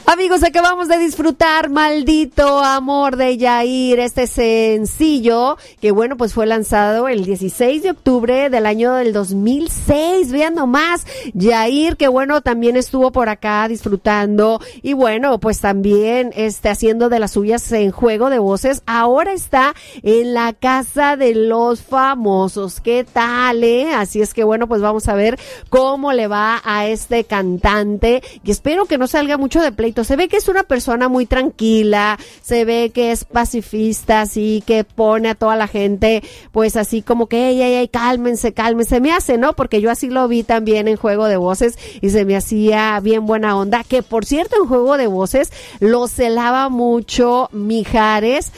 Amigos, acabamos de disfrutar Maldito Amor de Yair, este sencillo que bueno, pues fue lanzado el 16 de octubre del año del 2006, vean nomás, Yair, que bueno, también estuvo por acá disfrutando y bueno, pues también haciendo de las suyas en Juego de Voces, ahora está en la Casa de los Famosos, ¿qué tal, Así es que bueno, pues vamos a ver cómo le va a este cantante y espero que no salga mucho de pleito. Se ve que es una persona muy tranquila, se ve que es pacifista, así que pone a toda la gente, pues así como que, ey, cálmense, me hace, ¿no? Porque yo así lo vi también en Juego de Voces y se me hacía bien buena onda, que por cierto en Juego de Voces lo celaba mucho Mijares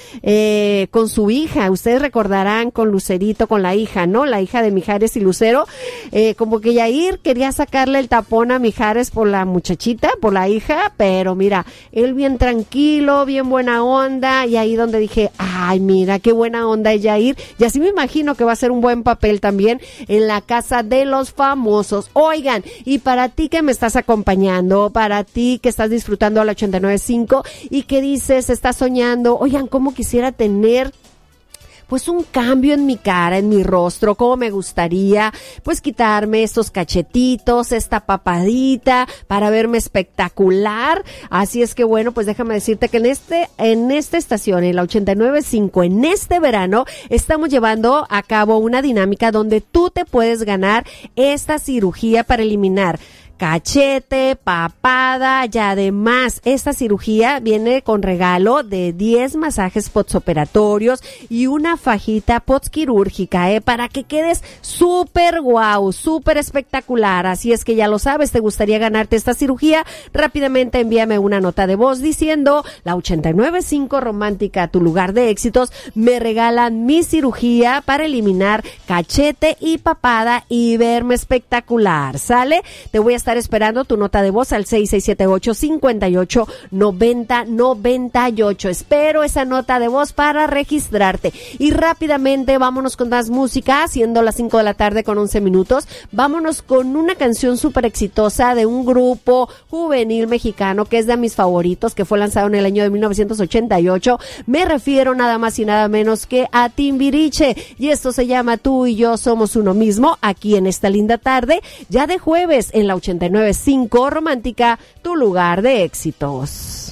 con su hija, ustedes recordarán con Lucerito, con la hija, ¿no? La hija de Mijares y Lucero, como que Yair quería sacarle el tapón a Mijares por la muchachita, por la hija, pero mira, él bien tranquilo, bien buena onda, y ahí donde dije, ay, mira, qué buena onda es Yair, y así me imagino que va a ser un buen papel también en la Casa de los Famosos. Oigan, y para ti que me estás acompañando, para ti que estás disfrutando a la 89.5 y que dices, estás soñando, oigan, cómo quisiera tener pues un cambio en mi cara, en mi rostro, como me gustaría, pues quitarme estos cachetitos, esta papadita, para verme espectacular. Así es que bueno, pues déjame decirte que en esta estación, en la 89.5, en este verano, estamos llevando a cabo una dinámica donde tú te puedes ganar esta cirugía para eliminar cachete, papada y además esta cirugía viene con regalo de 10 masajes postoperatorios y una fajita postquirúrgica, para que quedes súper guau, súper espectacular. Así es que ya lo sabes, te gustaría ganarte esta cirugía, rápidamente envíame una nota de voz diciendo la 89.5 Romántica, tu lugar de éxitos, me regalan mi cirugía para eliminar cachete y papada y verme espectacular, ¿sale? Te voy a estar esperando tu nota de voz al 6678-589098. Espero esa nota de voz para registrarte. Y rápidamente vámonos con más música, siendo las 5 de la tarde con 11 minutos. Vámonos con una canción súper exitosa de un grupo juvenil mexicano que es de mis favoritos, que fue lanzado en el año de 1988. Me refiero nada más y nada menos que a Timbiriche. Y esto se llama Tú y yo somos uno mismo, aquí en esta linda tarde, ya de jueves, en la 89.5 Romántica, tu lugar de éxitos.